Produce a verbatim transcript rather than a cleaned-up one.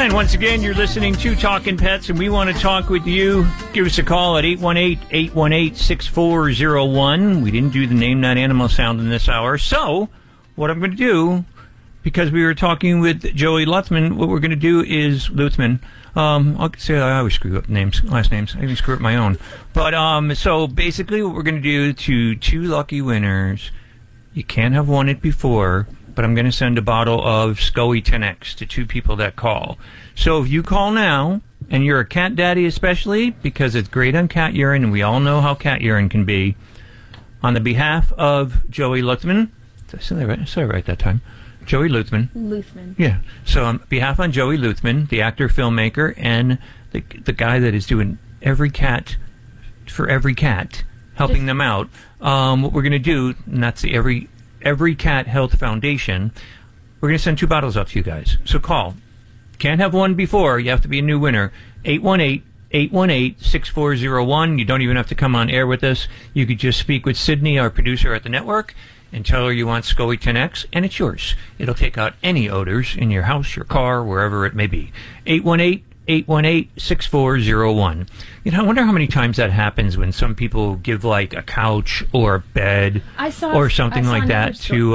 And once again, you're listening to Talking Pets, and we want to talk with you. Give us a call at eight one eight, eight one eight, six four zero one. We didn't do the Name That Animal sound in this hour. So, what I'm going to do, because we were talking with Joey Luthman, what we're going to do is, Luthman, um, I'll say I always screw up names, last names. I even screw up my own. But, um, so basically what we're going to do to two lucky winners, you can't have won it before, but I'm going to send a bottle of SCOE ten X to two people that call. So if you call now, and you're a cat daddy especially, because it's great on cat urine, and we all know how cat urine can be, on the behalf of Joey Luthman, did I say that right? I said it right that time. Joey Luthman. Luthman. Yeah. So on behalf on Joey Luthman, the actor, filmmaker, and the the guy that is doing every cat for every cat, helping Just, them out, um, what we're going to do, and that's the Every... Every Cat Health Foundation, we're going to send two bottles out to you guys. So call. Can't have one before. You have to be a new winner. eight one eight, eight one eight, six four zero one. You don't even have to come on air with us. You could just speak with Sydney, our producer at the network, and tell her you want SCOE ten X, and it's yours. It'll take out any odors in your house, your car, wherever it may be. eight one eight, eight one eight, six four zero one. You know, I wonder how many times that happens when some people give, like, a couch or a bed I saw, or something I saw like that to